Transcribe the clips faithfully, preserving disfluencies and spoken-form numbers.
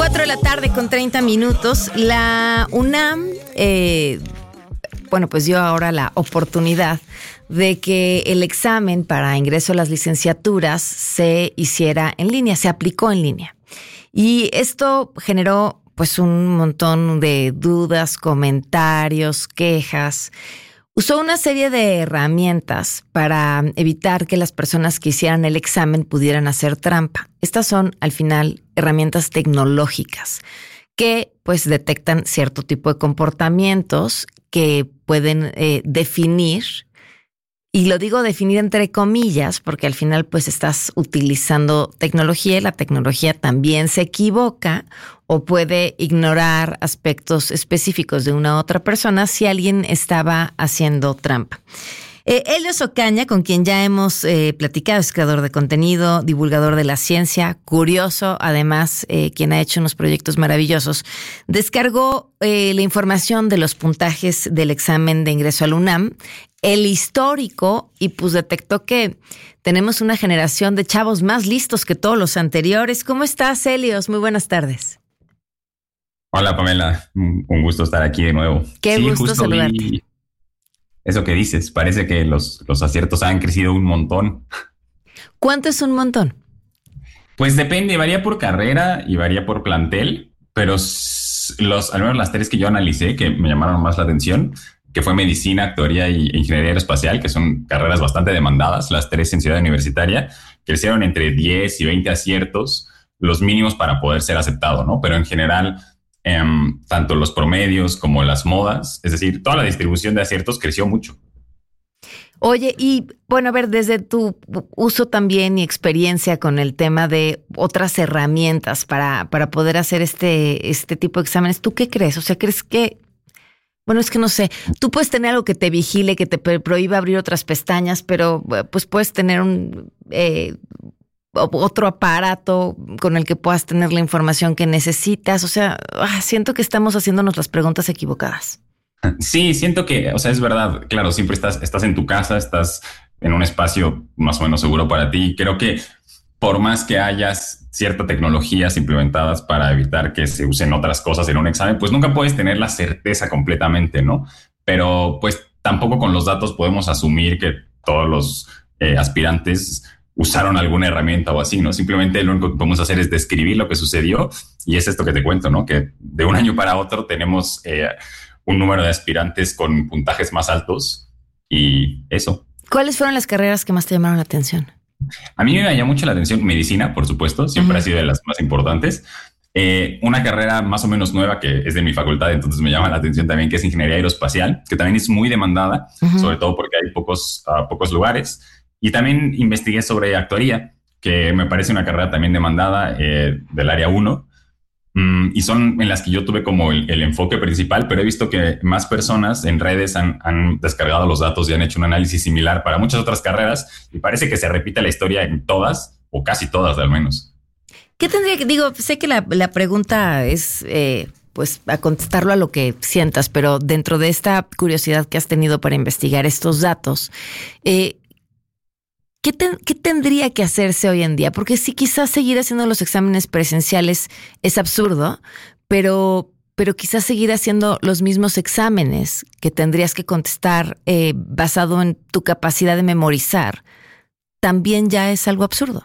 cuatro de la tarde con treinta minutos. La UNAM, eh, bueno, pues dio ahora la oportunidad de que el examen para ingreso a las licenciaturas se hiciera en línea, se aplicó en línea. Y esto generó pues un montón de dudas, comentarios, quejas. Usó una serie de herramientas para evitar que las personas que hicieran el examen pudieran hacer trampa. Estas son, al final, herramientas tecnológicas que pues detectan cierto tipo de comportamientos que pueden eh, definir, y lo digo definir entre comillas, porque al final pues estás utilizando tecnología y la tecnología también se equivoca o puede ignorar aspectos específicos de una u otra persona si alguien estaba haciendo trampa. Eh, Helios Ocaña, con quien ya hemos eh, platicado, es creador de contenido, divulgador de la ciencia, curioso, además, eh, quien ha hecho unos proyectos maravillosos, descargó eh, la información de los puntajes del examen de ingreso al UNAM, el histórico, y pues detectó que tenemos una generación de chavos más listos que todos los anteriores. ¿Cómo estás, Helios? Muy buenas tardes. Hola, Pamela. Un gusto estar aquí de nuevo. Qué sí, gusto saludarte. Vi eso que dices, parece que los, los aciertos han crecido un montón. ¿Cuánto es un montón? Pues depende, varía por carrera y varía por plantel, pero los, al menos las tres que yo analicé que me llamaron más la atención, que fue medicina, actuaría e ingeniería aeroespacial, que son carreras bastante demandadas, las tres en Ciudad Universitaria, crecieron entre diez y veinte aciertos, los mínimos para poder ser aceptado, ¿no? Pero en general, eh, tanto los promedios como las modas, es decir, toda la distribución de aciertos creció mucho. Oye, y bueno, a ver, desde tu uso también y experiencia con el tema de otras herramientas para, para poder hacer este, este tipo de exámenes, ¿tú qué crees? O sea, ¿crees que... Bueno, es que no sé, tú puedes tener algo que te vigile, que te prohíba abrir otras pestañas, pero pues puedes tener un eh, otro aparato con el que puedas tener la información que necesitas. O sea, siento que estamos haciéndonos las preguntas equivocadas. Sí, siento que, o sea, es verdad, claro, siempre estás, estás en tu casa, estás en un espacio más o menos seguro para ti. Creo que por más que hayas ciertas tecnologías implementadas para evitar que se usen otras cosas en un examen, pues nunca puedes tener la certeza completamente, ¿no? Pero pues tampoco con los datos podemos asumir que todos los eh, aspirantes usaron alguna herramienta o así, ¿no? Simplemente lo único que podemos hacer es describir lo que sucedió, y es esto que te cuento, ¿no? Que de un año para otro tenemos eh, un número de aspirantes con puntajes más altos y eso. ¿Cuáles fueron las carreras que más te llamaron la atención? A mí me llamó mucho la atención medicina, por supuesto, siempre uh-huh. ha sido de las más importantes. Eh, una carrera más o menos nueva que es de mi facultad, entonces me llama la atención también, que es ingeniería aeroespacial, que también es muy demandada, uh-huh. sobre todo porque hay pocos, uh, pocos lugares. Y también investigué sobre actuaría, que me parece una carrera también demandada eh, del área uno. Mm, y son en las que yo tuve como el, el enfoque principal, pero he visto que más personas en redes han, han descargado los datos y han hecho un análisis similar para muchas otras carreras, y parece que se repite la historia en todas, o casi todas al menos. ¿Qué tendría que, digo, sé que la, la pregunta es eh, pues a contestarlo a lo que sientas, pero dentro de esta curiosidad que has tenido para investigar estos datos, eh, ¿Qué, ten, ¿Qué tendría que hacerse hoy en día? Porque sí, quizás seguir haciendo los exámenes presenciales es absurdo, pero, pero quizás seguir haciendo los mismos exámenes que tendrías que contestar eh, basado en tu capacidad de memorizar, también ya es algo absurdo.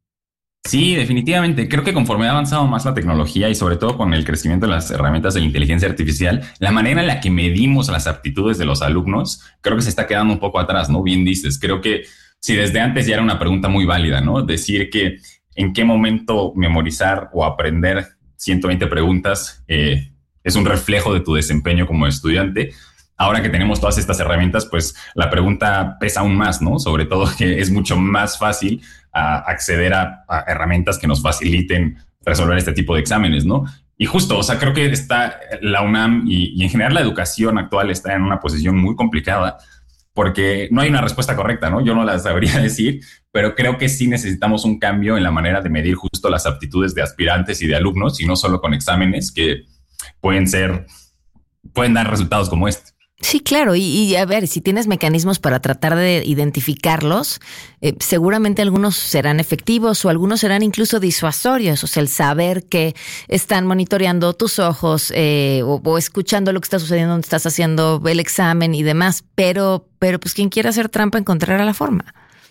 Sí, definitivamente. Creo que conforme ha avanzado más la tecnología y sobre todo con el crecimiento de las herramientas de la inteligencia artificial, la manera en la que medimos las aptitudes de los alumnos, creo que se está quedando un poco atrás, ¿no? Bien dices, creo que si desde antes ya era una pregunta muy válida, ¿no? Decir que en qué momento memorizar o aprender ciento veinte preguntas eh, es un reflejo de tu desempeño como estudiante. Ahora que tenemos todas estas herramientas, pues la pregunta pesa aún más, ¿no? Sobre todo que es mucho más fácil uh, acceder a, a herramientas que nos faciliten resolver este tipo de exámenes, ¿no? Y justo, o sea, creo que está la UNAM y, y en general la educación actual está en una posición muy complicada, porque no hay una respuesta correcta, ¿no? Yo no la sabría decir, pero creo que sí necesitamos un cambio en la manera de medir justo las aptitudes de aspirantes y de alumnos, y no solo con exámenes que pueden ser, pueden dar resultados como este. Sí, claro. Y, y a ver, si tienes mecanismos para tratar de identificarlos, eh, seguramente algunos serán efectivos o algunos serán incluso disuasorios. O sea, el saber que están monitoreando tus ojos eh, o, o escuchando lo que está sucediendo donde estás haciendo el examen y demás. Pero, pero pues quien quiera hacer trampa encontrará la forma.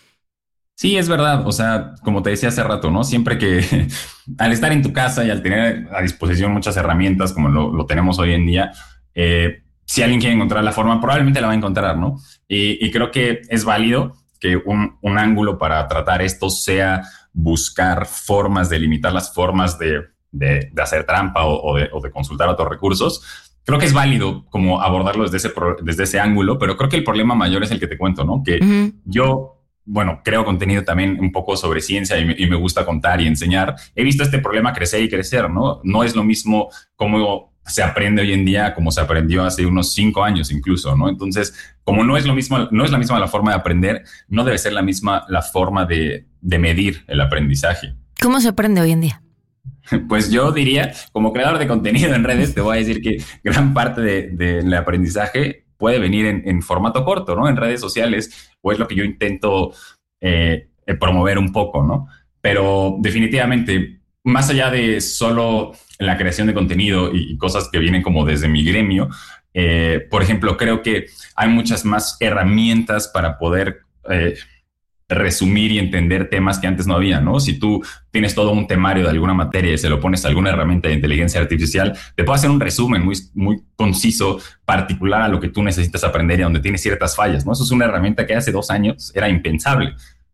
Sí, es verdad. O sea, como te decía hace rato, ¿no? Siempre que al estar en tu casa y al tener a disposición muchas herramientas como lo, lo tenemos hoy en día, eh, si alguien quiere encontrar la forma, probablemente la va a encontrar, ¿no? Y, y creo que es válido que un, un ángulo para tratar esto sea buscar formas de limitar las formas de, de, de hacer trampa o, o, de, o de consultar otros recursos. Creo que es válido como abordarlo desde ese, desde ese ángulo, pero creo que el problema mayor es el que te cuento, ¿no? Que uh-huh. yo... Bueno, creo contenido también un poco sobre ciencia y me, y me gusta contar y enseñar. He visto este problema crecer y crecer, ¿no? No es lo mismo cómo se aprende hoy en día como se aprendió hace unos cinco años incluso, ¿no? Entonces, como no es lo mismo, no es la misma la forma de aprender, no debe ser la misma la forma de, de medir el aprendizaje. ¿Cómo se aprende hoy en día? Pues yo diría, como creador de contenido en redes, te voy a decir que gran parte de, del aprendizaje puede venir en, en formato corto, ¿no? En redes sociales, o es lo que yo intento eh, promover un poco, ¿no? Pero definitivamente, más allá de solo la creación de contenido y, y cosas que vienen como desde mi gremio, eh, por ejemplo, creo que hay muchas más herramientas para poder eh, resumir y entender temas que antes no había, ¿no? Si tú tienes todo un temario de alguna materia y se lo pones a alguna herramienta de inteligencia artificial, te puede hacer un resumen muy, muy conciso, particular a lo que tú necesitas aprender y donde tiene ciertas fallas, ¿no? Eso es una herramienta que hace dos años era impensable.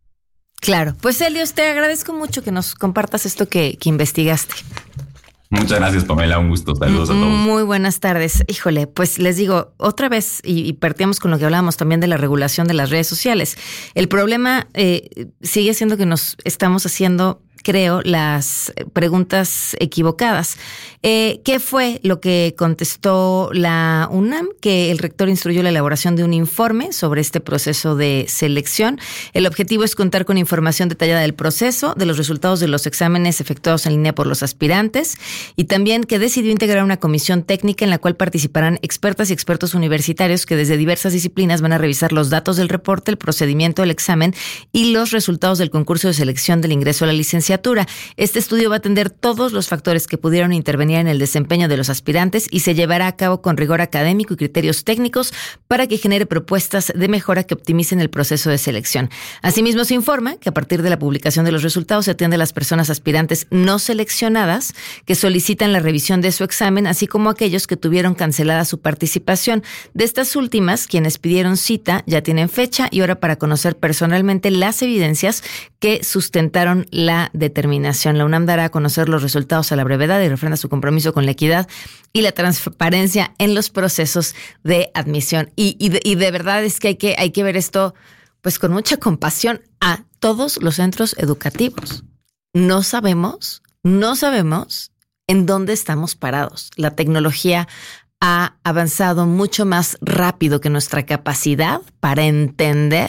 Claro. Pues, Helios, te agradezco mucho que nos compartas esto que, que investigaste. Muchas gracias, Pamela. Un gusto. Saludos a todos. Muy buenas tardes. Híjole, pues les digo otra vez, y, y partíamos con lo que hablábamos también de la regulación de las redes sociales. El problema eh, sigue siendo que nos estamos haciendo, creo, las preguntas equivocadas. Eh, ¿Qué fue lo que contestó la UNAM? Que el rector instruyó la elaboración de un informe sobre este proceso de selección. El objetivo es contar con información detallada del proceso, de los resultados de los exámenes efectuados en línea por los aspirantes, y también que decidió integrar una comisión técnica en la cual participarán expertas y expertos universitarios que desde diversas disciplinas van a revisar los datos del reporte, el procedimiento del examen y los resultados del concurso de selección del ingreso a la licenciatura. Este estudio va a atender todos los factores que pudieron intervenir en el desempeño de los aspirantes y se llevará a cabo con rigor académico y criterios técnicos para que genere propuestas de mejora que optimicen el proceso de selección. Asimismo, se informa que a partir de la publicación de los resultados se atiende a las personas aspirantes no seleccionadas que solicitan la revisión de su examen, así como aquellos que tuvieron cancelada su participación. De estas últimas, quienes pidieron cita ya tienen fecha y hora para conocer personalmente las evidencias que sustentaron la determinación. La UNAM dará a conocer los resultados a la brevedad y refrenda su compromiso con la equidad y la transparencia en los procesos de admisión. Y, y, de, y de verdad es que hay que, hay que ver esto pues con mucha compasión a todos los centros educativos. No sabemos, no sabemos en dónde estamos parados. La tecnología ha avanzado mucho más rápido que nuestra capacidad para entender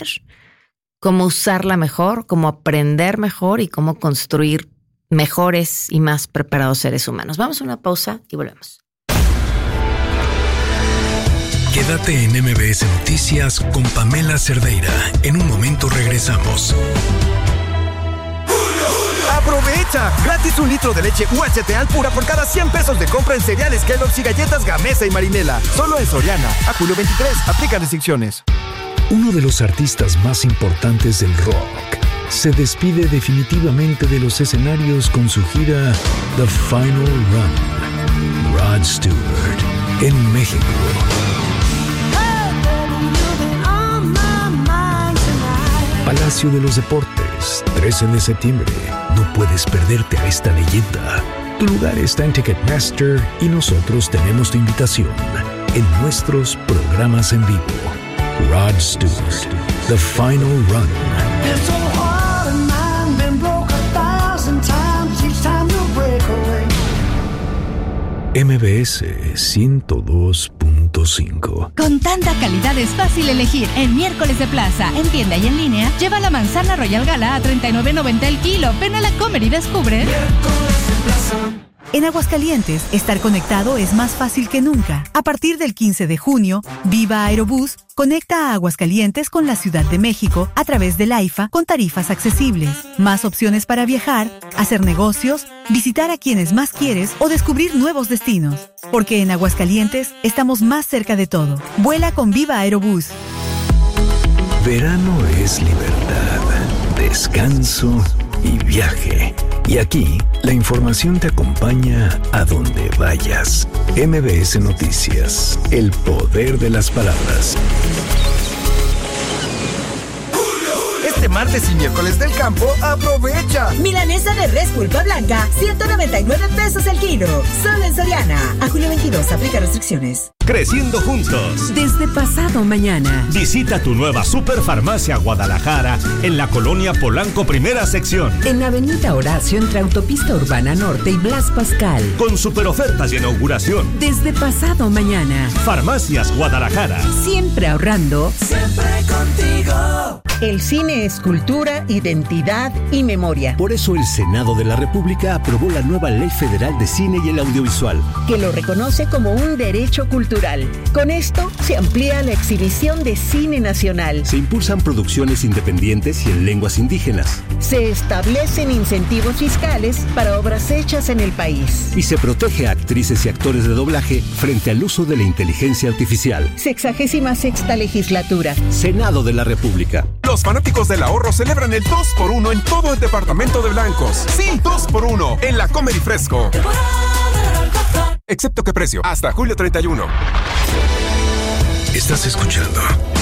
cómo usarla mejor, cómo aprender mejor y cómo construir mejores y más preparados seres humanos. Vamos a una pausa y volvemos. Quédate en M B S Noticias con Pamela Cerdeira. En un momento regresamos. ¡Aprovecha! Gratis un litro de leche U H T Alpura por cada cien pesos de compra en cereales Kellogg's y galletas Gamesa y Marinela. Solo en Soriana. A julio veintitrés. Aplica restricciones. Uno de los artistas más importantes del rock se despide definitivamente de los escenarios con su gira The Final Run. Rod Stewart, en México. Palacio de los Deportes, trece de septiembre. No puedes perderte a esta leyenda. Tu lugar está en Ticketmaster y nosotros tenemos tu invitación en nuestros programas en vivo. Rod Stewart, The Final Run. M B S ciento dos punto cinco. Con tanta calidad es fácil elegir. En Miércoles de Plaza, en tienda y en línea, lleva la manzana Royal Gala a treinta y nueve noventa el kilo. Ven a la Comer y descubre. Miércoles de Plaza. En Aguascalientes, estar conectado es más fácil que nunca. A partir del quince de junio, Viva Aerobús conecta a Aguascalientes con la Ciudad de México a través del AIFA con tarifas accesibles. Más opciones para viajar, hacer negocios, visitar a quienes más quieres o descubrir nuevos destinos. Porque en Aguascalientes estamos más cerca de todo. Vuela con Viva Aerobús. Verano es libertad, descanso y viaje. Y aquí, la información te acompaña a donde vayas. M B S Noticias, el poder de las palabras. Este martes y miércoles del campo, aprovecha. Milanesa de res pulpa blanca, ciento noventa y nueve pesos el kilo. Solo en Soriana. A julio veintidós, aplica restricciones. Creciendo juntos. Desde pasado mañana. Visita tu nueva Superfarmacia Guadalajara en la colonia Polanco Primera Sección. En Avenida Horacio entre Autopista Urbana Norte y Blas Pascal. Con superofertas de inauguración. Desde pasado mañana. Farmacias Guadalajara. Siempre ahorrando. Siempre contigo. El cine es cultura, identidad y memoria. Por eso el Senado de la República aprobó la nueva Ley Federal de Cine y el Audiovisual, que lo reconoce como un derecho cultural. Con esto se amplía la exhibición de cine nacional. Se impulsan producciones independientes y en lenguas indígenas. Se establecen incentivos fiscales para obras hechas en el país. Y se protege a actrices y actores de doblaje frente al uso de la inteligencia artificial. Sexagésima sexta legislatura. Senado de la República. Los fanáticos del ahorro celebran el dos por uno en todo el departamento de blancos. Sí, dos por uno en la Comer y Fresco. Excepto que precio, hasta julio treinta y uno. Estás escuchando